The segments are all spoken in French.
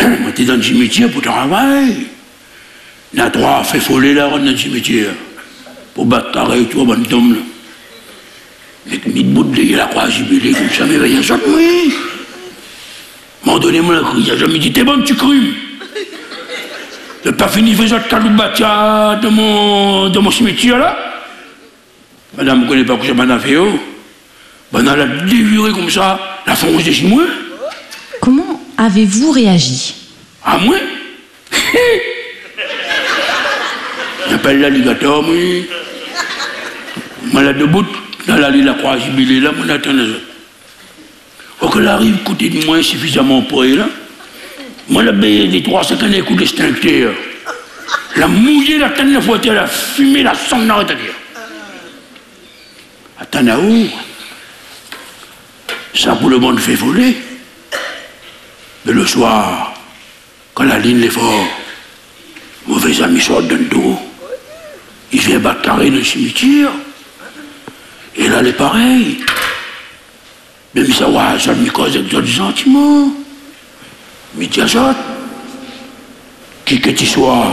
Moi, t'es dans le cimetière pour travailler. Il y a trois fait foller là, dans le cimetière. Pour battre carré et tout, bon tombe là. Avec mis de bout de la croix jubilée, comme ça, mais il y a ça, oui. M'en donnez-moi la crise, j'ai jamais dit, t'es bon, tu crus. J'ai pas fini de faire caloubatia de mon cimetière là. Madame ne connaît pas que j'ai pas fait. Ben, elle a déviré comme ça, la fonce de chez moi. Comment avez-vous réagi? À moi? J'appelle l'alligator, moi. Moi, là, debout, dans la croix jubilée, là, moi, attends les autres. Quand elle arrive, côté de moi, suffisamment pour elle, là, moi, la baie des 3-5 années, coup d'extincteur. La mouillé, la tête de fois, la fumée, la sang, n'arrête à dire. Attends, là-haut, ça pour le monde fait voler. Mais le soir, quand la ligne est forte, mauvais ami sort d'un dos, il vient battre carré dans le cimetière, et là, elle est pareil. Même ça, ouais, ça me cause des sentiments. Mais tiens, ça, qui que tu sois,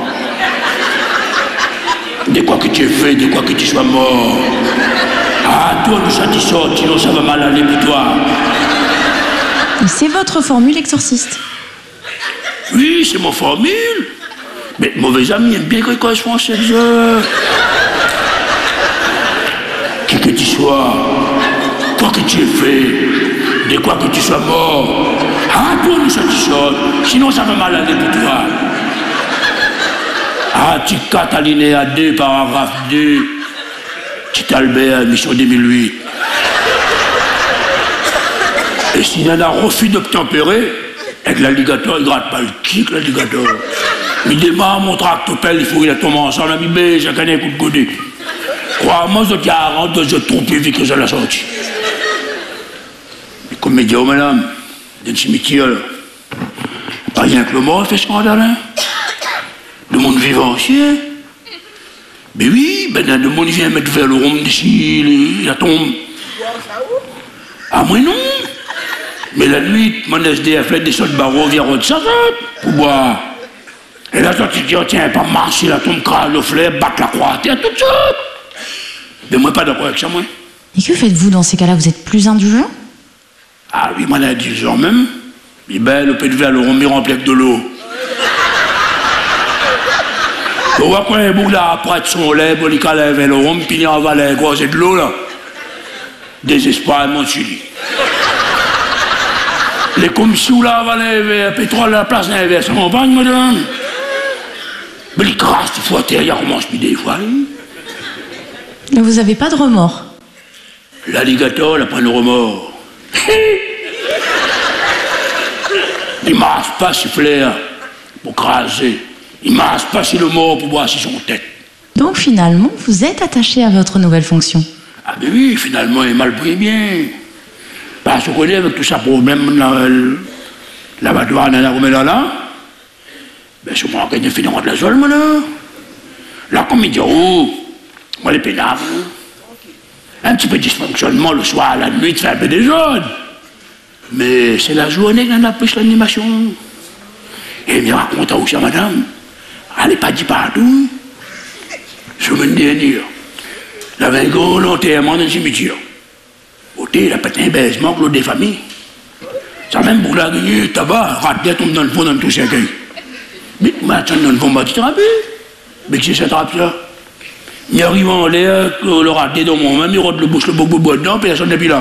de quoi que tu aies fait, de quoi que tu sois mort, ah, toi, nous, ça t'y sort, sinon ça va mal aller pour toi. C'est votre formule exorciste. Oui, c'est mon formule. Mais mauvais ami aime bien quand je fais cette qui que tu sois, quoi que tu aies fait, de quoi que tu sois mort, ah, toi, nous, ça t'y sort, sinon ça va mal aller pour toi. Article 4, alinéa 2, paragraphe 2, Petit Albert, mission 2008. Et s'il y en a refus d'obtempérer, avec l'alligator, il gratte pas le kick, l'alligator. Il démarre mon tractopelle, il faut qu'il a tombé ensemble, il met chaque année un coup de godet. Crois-moi, je garantis, je trouve plus vite que ça l'a sorti. Mais comme média, madame, dans le cimetière, pas rien que le mort fait scandale, hein. Le monde vivant aussi, hein. Mais oui, ben le monde vient mettre vers le rhum d'ici, la tombe. Ah, moi non. Mais la nuit, mon SDF fait des sauts de barreau, vient de sa pour boire. Et là, toi, tu te dis, oh, tiens, pas marcher, la tombe crase le flair, battre la croix à terre, tout ça. Mais moi, pas d'accord avec ça, moi. Et que faites-vous dans ces cas-là? Vous êtes plus indulgent? Ah oui, moi, à 10 ans même. Et ben, le peu de verre, le rhum, il remplit avec de l'eau. On voit quoi, les boucles là, après de son lait, bon, il calève le rhum, puis il en va les gros, c'est de l'eau, là. Désespoir, mon chili. Les commissions là, le pétrole à la place d'un verre, ça m'embagne, madame. Mais les crasses, il faut à terre, il recommence plus des fois. Mais vous n'avez pas de remords? L'alligator, il a pas de remords. Il ne marche pas si flair pour craser. Il ne marche pas si le mort pour boire si son tête. Donc finalement, vous êtes attaché à votre nouvelle fonction? Ah ben oui, finalement, il est mal pris bien. Parce qu'on connaît avec tout ça problème, la douane, la remet là, ben c'est moi qui ai fini de la zone, moi, là. Là, comme il dit, oh, moi, les pénables, un petit peu de dysfonctionnement le soir, la nuit, tu fais un peu des jaunes. Mais c'est la journée qu'on a plus l'animation. Et il me raconte aussi à madame, elle n'est pas dit partout. Semaine dernière, il avait un gros enterrement dans le cimetière. Côté, il a pété un baisement pour des familles. Ça même pour la gueule, tabac, raté, tombe dans le fond, dans tout cercueil. Mais maintenant, dans le fond, bah, tu te rappelles? Mais qui c'est cette trappe ça? Il arrive en l'air, le raté dans mon même, il rote le bouche, le bobo dedans, puis il sonne depuis là.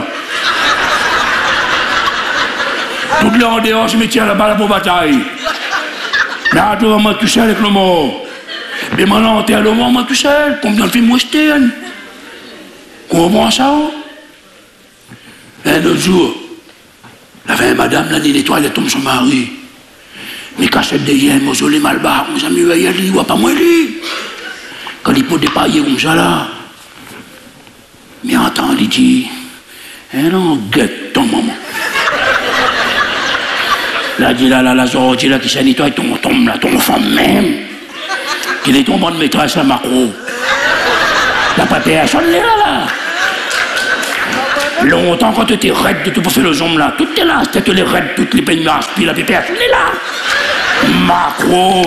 Toutes les en dehors, je me tiens là-bas pour bataille. Mais à toi, moi tout seul avec le mort. Mais maintenant, t'es à le mort, moi tout seul, comme dans le film western. Comprends ça? Un autre jour, il y avait une madame, là, il nettoie, elle tombe son mari. Mais quand c'est derrière un mausolée mal barre, on s'est mis à y aller, ou pas moi, lui. Quand il peut dépailler comme ça, là, mais entend, il dit, eh non, guette ton maman. Là, dit là, la sortie, là, qui s'est nettoyé, tombe, là, ton enfant même. Qu'il est tombé de maîtresse à macro. La papier, elle sonne là, là. Longtemps, quand tu étais raide de tout pour faire le zombie là, tout est là, c'était les raides, toutes les peignes puis la pépère, tout est là. Macro.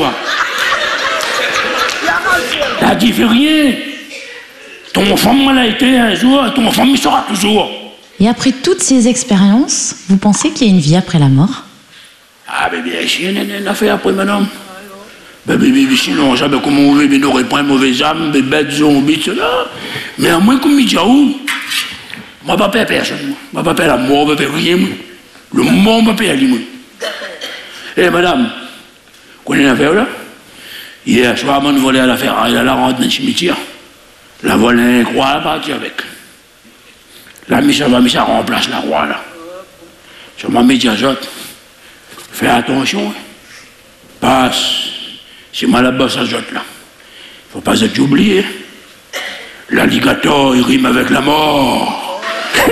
T'as dit fait rien. Ton femme l'a été un jour, ton femme il sera toujours. Et après toutes ces expériences, vous pensez qu'il y a une vie après la mort? Ah, ben bien sûr, il a fait après, madame. Ben, sinon, jamais comment on veut, mais n'aurait pas un mauvais âme, des bêtes zombies, cela. Mais à moins qu'on me dise, moi, pas peur personne, moi. Pas peur la mort, pas peur rien, moi. Le monde, pas peur, moi. Eh, madame, qu'on est l'affaire, là? Hier soir, avant de voler à la ferraille, elle a rentré dans le cimetière. La volée, croix, elle partie avec. La mise ça remplace la roi, là. Sur ma médiazote. Fais attention, passe. C'est mal à bas, ça zote, là. Faut pas être oublié. L'alligator, il rime avec la mort.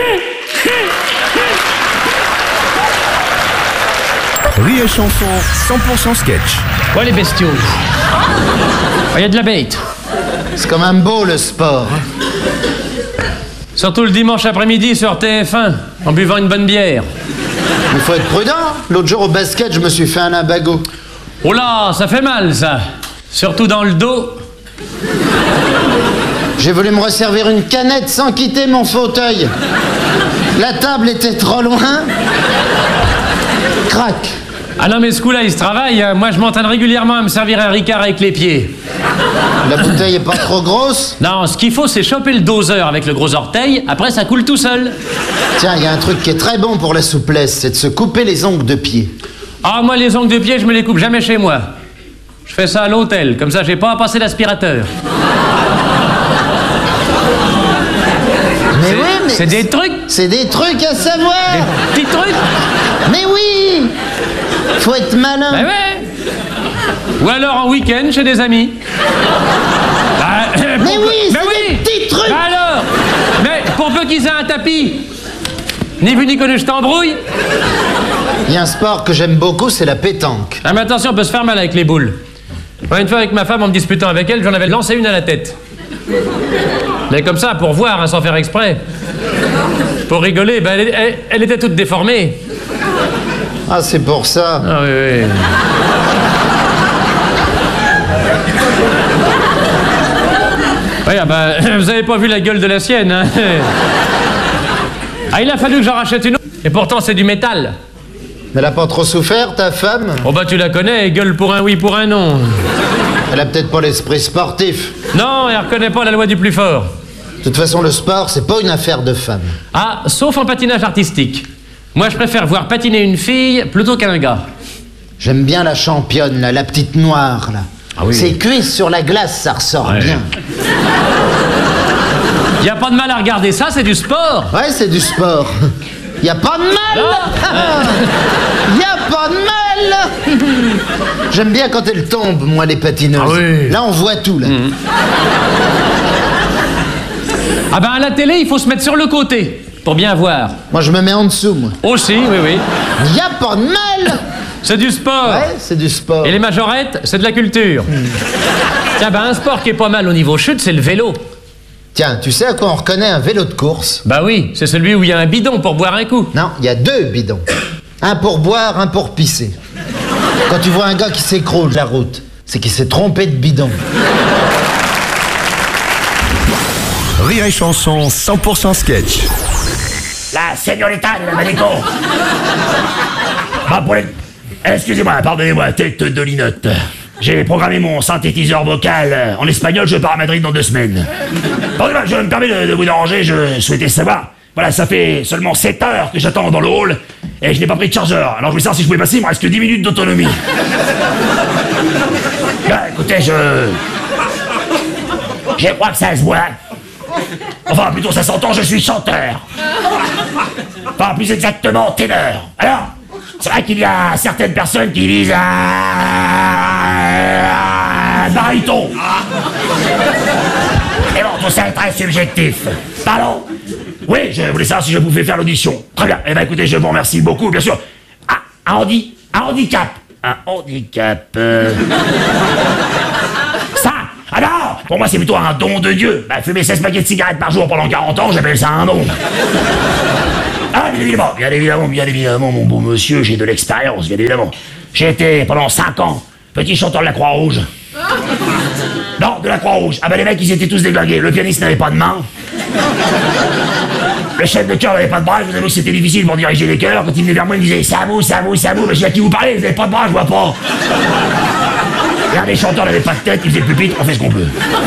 Rire et chanson, 100% sketch. Ouais, les bestiaux. Il y a de la bête. C'est quand même beau, le sport. Surtout le dimanche après-midi sur TF1, en buvant une bonne bière. Il faut être prudent. L'autre jour, au basket, je me suis fait un limbago. Oh là, ça fait mal, ça. Surtout dans le dos. J'ai voulu me resservir une canette sans quitter mon fauteuil. La table était trop loin. Crac. Ah non, mais ce coup-là, il se travaille. Moi, je m'entraîne régulièrement à me servir un Ricard avec les pieds. La bouteille est pas trop grosse? Non, ce qu'il faut, c'est choper le doseur avec le gros orteil. Après, ça coule tout seul. Tiens, il y a un truc qui est très bon pour la souplesse, c'est de se couper les ongles de pied. Ah, moi, les ongles de pied, je me les coupe jamais chez moi. Je fais ça à l'hôtel, comme ça, j'ai pas à passer l'aspirateur. Mais oui, mais... C'est des trucs. C'est des trucs à savoir. Des petits trucs. Mais oui. Faut être malin. Ben ouais. Ou alors en week-end chez des amis. Mais oui, c'est des petits trucs. Ben alors. Mais pour peu qu'ils aient un tapis. Ni vu ni connu, je t'embrouille. Il y a un sport que j'aime beaucoup, c'est la pétanque. Ah mais attention, on peut se faire mal avec les boules. Moi, une fois avec ma femme, en me disputant avec elle, j'en avais lancé une à la tête. Mais comme ça, pour voir, hein, sans faire exprès. Pour rigoler, ben elle était toute déformée. Ah, c'est pour ça. Ah oui, oui. Oui, ah ben, vous avez pas vu la gueule de la sienne, hein. Ah, il a fallu que j'en rachète une autre. Et pourtant, c'est du métal. Elle a pas trop souffert, ta femme? Oh bah tu la connais, elle gueule pour un oui, pour un non. Elle a peut-être pas l'esprit sportif. Non, elle reconnaît pas la loi du plus fort. De toute façon, le sport, c'est pas une affaire de femme. Ah, sauf en patinage artistique. Moi, je préfère voir patiner une fille plutôt qu'un gars. J'aime bien la championne, là, la petite noire, là. Ah oui. Ses cuisses sur la glace, ça ressort bien. Y a pas de mal à regarder ça, c'est du sport. Ouais, c'est du sport. Y a pas de mal. Y a pas de mal. J'aime bien quand elles tombent, moi, les patineuses. Ah oui. Là, on voit tout, là. Ah ben à la télé, il faut se mettre sur le côté, pour bien voir. Moi, je me mets en dessous, moi. Aussi, oui, oui. Y a pas de mal. C'est du sport. Ouais, c'est du sport. Et les majorettes, c'est de la culture. Tiens, ben un sport qui est pas mal au niveau chute, c'est le vélo. Tiens, tu sais à quoi on reconnaît un vélo de course? Bah oui, c'est celui où il y a un bidon pour boire un coup. Non, il y a 2 bidons. Un pour boire, un pour pisser. Quand tu vois un gars qui s'écroule la route, c'est qu'il s'est trompé de bidon. Rire et chanson, 100% sketch. La señorita de la Manico. Bah pour les... Excusez-moi, pardonnez-moi, tête de linotte. J'ai programmé mon synthétiseur vocal en espagnol, je pars à Madrid dans 2 semaines. Pardonnez-moi, je me permets de vous déranger, je souhaitais savoir. Voilà, ça fait seulement 7 heures que j'attends dans le hall et je n'ai pas pris de chargeur. Alors je voulais savoir si je pouvais passer, il me reste que 10 minutes d'autonomie. Bah écoutez, je crois que ça se voit. Enfin, plutôt ça s'entend, je suis chanteur. Enfin, plus exactement, ténor. Alors, c'est vrai qu'il y a certaines personnes qui visent un baryton. Mais bon, tout ça est très subjectif. Pardon? Oui, je voulais savoir si je pouvais faire l'audition. Très bien. Eh bien, écoutez, je vous remercie beaucoup, bien sûr. Ah, un handicap. Un handicap... Ça! Alors, pour moi, c'est plutôt un don de Dieu. Bah, fumer 16 paquets de cigarettes par jour pendant 40 ans, j'appelle ça un don. Ah, bien évidemment, mon beau monsieur, j'ai de l'expérience, bien évidemment. J'ai été pendant 5 ans petit chanteur de la Croix-Rouge. Non, de la Croix-Rouge. Ah bah les mecs, ils étaient tous déglingués. Le pianiste n'avait pas de main. Le chef de chœur n'avait pas de bras. Je vous avoue que c'était difficile pour diriger les chœurs. Quand il venait vers moi, il me disait « Ça vous. Mais je dis à qui vous parlez? Vous n'avez pas de bras, je vois pas. » L'un des chanteurs n'avait pas de tête, il faisait le pupitre, on fait ce qu'on peut.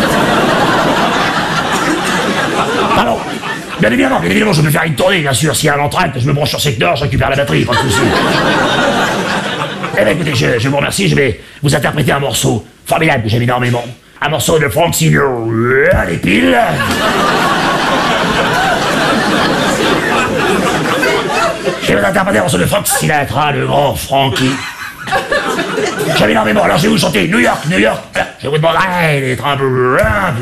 Pardon. Bien évidemment, je peux faire une tournée, bien sûr. S'il y a un entracte, je me branche sur secteur, je récupère la batterie, pas de soucis. Eh bien, écoutez, je vous remercie, je vais vous interpréter un morceau formidable que j'aime énormément. Un morceau de Frank Sinatra, les piles. Je vais vous interpréter un morceau de Frank Sinatra, le grand Frankie. J'aime énormément, alors je vais vous chanter New York. Je vous demanderai d'être un peu...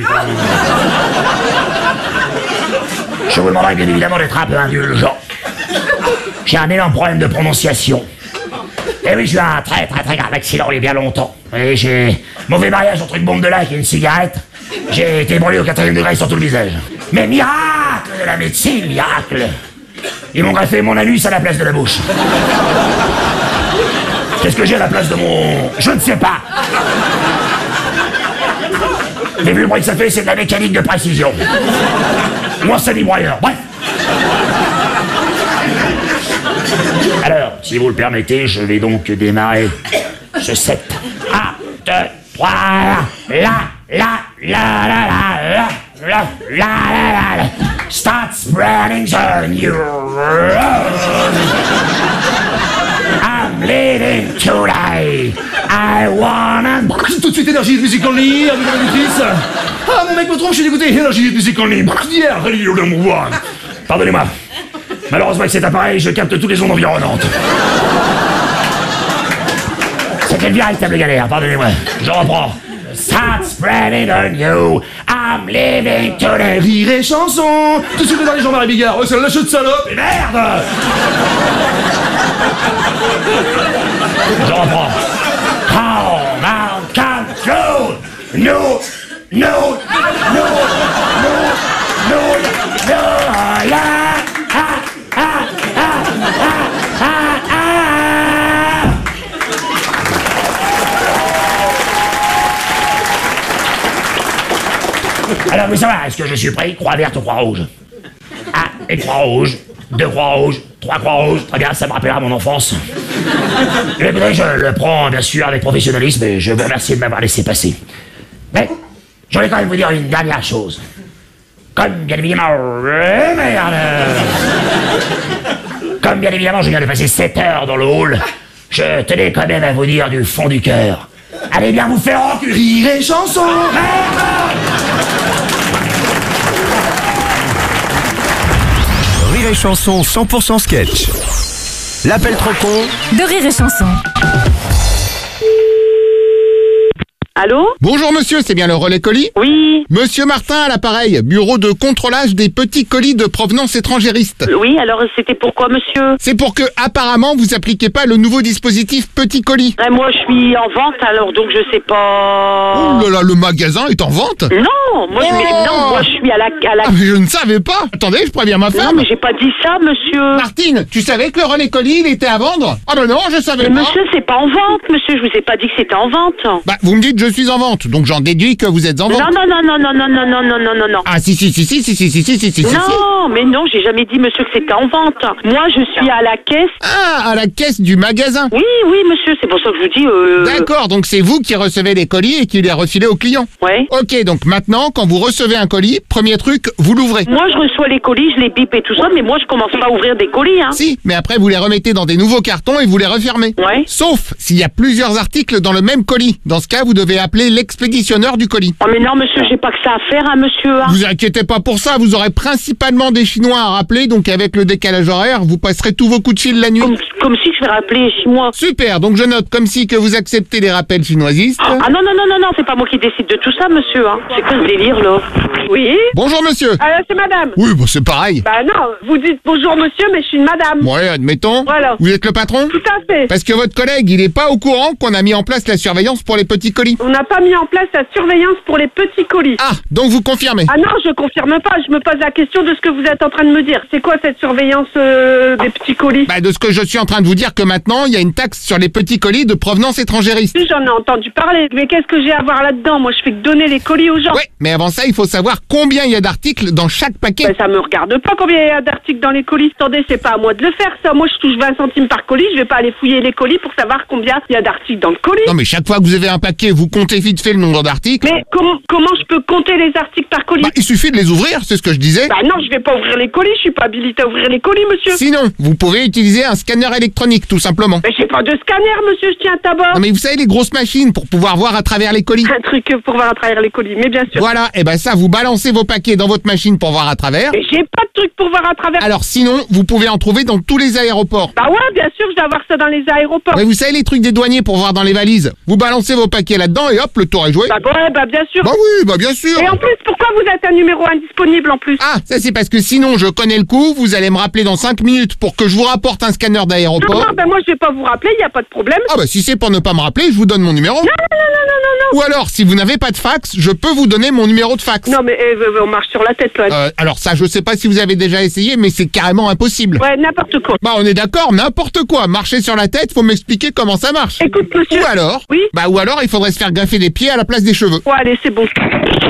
Je vous demanderai bien évidemment d'être un peu indulgent. J'ai un énorme problème de prononciation. Et oui, j'ai eu un très grave accident il y a bien longtemps. Et j'ai mauvais mariage entre une bombe de lac et une cigarette. J'ai été brûlé au 4e degré sur tout le visage. Mais miracle de la médecine, miracle. Ils m'ont greffé mon anus à la place de la bouche. Qu'est-ce que j'ai à la place de mon... Je ne sais pas. Mais vu le bruit que ça fait, c'est de la mécanique de précision. Moi, c'est du broyeur. Bref. Alors, si vous le permettez, je vais donc démarrer ce set. 1, 2, 3, la. Start spreading the news. I'm leaving today. I wanna... Tout de suite, Énergie Music Only, avec la auditrice. Ah, mon mec me trompe, je suis dégoûté. Énergie Music Only. Pardonnez-moi. Malheureusement, avec cet appareil, je capte toutes les ondes environnantes. C'était une véritable galère, pardonnez-moi. Je reprends. Start spreading the news. I'm leaving today. Rire et chanson. Tout de suite, dans les Jean-Marie Bigard. Oh, c'est la lâche de salope. Et merde. Je reprends. Come on, come through. No, yeah. Alors, vous savez, est-ce que je suis prêt? Croix verte ou croix rouge? Ah, une croix rouge, 2 croix rouges, 3 croix rouges. Très bien, ça me rappellera mon enfance. Écoutez, je le prends, bien sûr, avec professionnalisme et je vous remercie de m'avoir laissé passer. Mais, je voulais quand même vous dire une dernière chose. Comme bien évidemment... Comme bien évidemment, je viens de passer 7 heures dans le hall, je tenais quand même à vous dire du fond du cœur. Allez bien vous faire enculer. Rire et chanson. Rire et chanson 100% sketch. L'appel trop con De Rire et Chanson. Allô? Bonjour monsieur, c'est bien le relais colis? Oui. Monsieur Martin à l'appareil, bureau de contrôlage des petits colis de provenance étrangériste. Oui, alors c'était pourquoi, monsieur? C'est pour que, apparemment, vous appliquez pas le nouveau dispositif petit colis. Moi, je suis en vente, alors donc je sais pas... Oh là là, le magasin est en vente? Non, moi, moi je suis à la... Ah, mais je ne savais pas. Attendez, je préviens ma femme. Non, mais j'ai pas dit ça, monsieur. Martine, tu savais que le relais colis, il était à vendre? Ah ben non, je savais Mais pas. monsieur, c'est pas en vente, monsieur, je vous ai pas dit que c'était en vente. Bah, vous me dites je suis en vente, donc j'en déduis que vous êtes en vente. Non. Ah si. Non, mais non, j'ai jamais dit, monsieur, que c'était en vente. Moi, je suis à la caisse. Ah, à la caisse du magasin. Oui, monsieur, c'est pour ça que je vous dis... D'accord, donc c'est vous qui recevez les colis et qui les refilez aux clients. Ouais. Ok, donc maintenant, quand vous recevez un colis, premier truc, vous l'ouvrez. Moi, je reçois les colis, je les bip et tout ça, mais moi, je commence pas à ouvrir des colis, hein. Si, mais après, vous les remettez dans des nouveaux cartons et vous les refermez. Ouais. Sauf s'il y a plusieurs articles dans le même colis. Dans ce cas, vous devez appeler l'expéditionneur du colis. Oh, mais non, monsieur, j'ai pas que ça à faire, hein, monsieur. Hein. Vous inquiétez pas pour ça, vous aurez principalement des Chinois à rappeler, donc avec le décalage horaire, vous passerez tous vos coups de fil la nuit. Comme si je vais rappeler les Chinois. Super, donc je note comme si que vous acceptez les rappels chinoisistes. Ah non, c'est pas moi qui décide de tout ça, monsieur. Hein. C'est quoi ce délire, là? Oui. Bonjour monsieur. C'est madame. Oui, bah c'est pareil. Bah non, vous dites bonjour monsieur, mais je suis une madame. Ouais, admettons. Voilà. Vous êtes le patron? Tout à fait. Parce que votre collègue, il est pas au courant qu'on a mis en place la surveillance pour les petits colis. On n'a pas mis en place la surveillance pour les petits colis. Ah, donc vous confirmez? Ah non, je confirme pas. Je me pose la question de ce que vous êtes en train de me dire. C'est quoi cette surveillance des petits colis? Bah, de ce que je suis en train de vous dire que maintenant, il y a une taxe sur les petits colis de provenance étrangériste. Oui, j'en ai entendu parler. Mais qu'est-ce que j'ai à voir là-dedans? Moi, je fais que donner les colis aux gens. Ouais, mais avant ça, il faut savoir combien il y a d'articles dans chaque paquet. Ben, ça me regarde pas combien il y a d'articles dans les colis. Attendez, c'est pas à moi de le faire, ça. Moi, je touche 20 centimes par colis. Je vais pas aller fouiller les colis pour savoir combien il y a d'articles dans le colis. Non, mais chaque fois que vous avez un paquet, vous comptez vite fait le nombre d'articles. Mais comment je peux compter les articles par colis? Bah, il suffit de les ouvrir, c'est ce que je disais. Bah non, je vais pas ouvrir les colis. Je suis pas habilité à ouvrir les colis, monsieur. Sinon, vous pouvez utiliser un scanner électronique, tout simplement. Mais j'ai pas de scanner, monsieur. Je tiens à tabac. Non, mais vous savez, les grosses machines pour pouvoir voir à travers les colis. Un truc pour voir à travers les colis, mais bien sûr. Voilà, et ben ça, vous balancez vos paquets dans votre machine pour voir à travers. Mais j'ai pas de truc pour voir à travers. Alors sinon, vous pouvez en trouver dans tous les aéroports. Bah ouais, bien sûr, je vais avoir ça dans les aéroports. Mais vous savez les trucs des douaniers pour voir dans les valises. Vous balancez vos paquets là-dedans et hop, le tour est joué. Bah ouais, bah bien sûr. Bah oui, bah bien sûr. Et en plus, pourquoi vous êtes un numéro indisponible en plus? Ah, ça c'est parce que sinon je connais le coup, vous allez me rappeler dans 5 minutes pour que je vous rapporte un scanner d'aéroport. Non, bah moi je vais pas vous rappeler, y a pas de problème. Ah bah si c'est pour ne pas me rappeler, je vous donne mon numéro. Non. Ou alors, si vous n'avez pas de fax, je peux vous donner mon numéro de fax. Non mais on marche sur la tête là. Alors ça, je sais pas si vous avez déjà essayé, mais c'est carrément impossible. Ouais, n'importe quoi. Bah on est d'accord, n'importe quoi. Marcher sur la tête, faut m'expliquer comment ça marche. Écoute monsieur. Ou alors, Oui. Ou alors il faudrait se faire greffer des pieds à la place des cheveux. Ouais, allez, c'est bon.